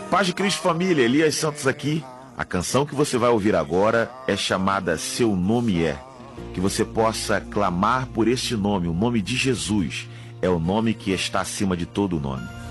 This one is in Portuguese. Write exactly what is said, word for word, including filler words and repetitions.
Paz de Cristo, família, Elias Santos aqui. A canção que você vai ouvir agora é chamada Seu Nome É. Que você possa clamar por este nome, o nome de Jesus. É o nome que está acima de todo nome.